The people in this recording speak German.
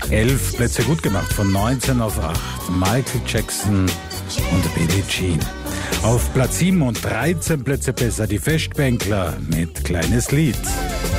11 Plätze gut gemacht, von 19 auf 8. Michael Jackson und Billie Jean. Auf Platz 7 und 13 Plätze besser die Festbänkler mit Kleines Lied.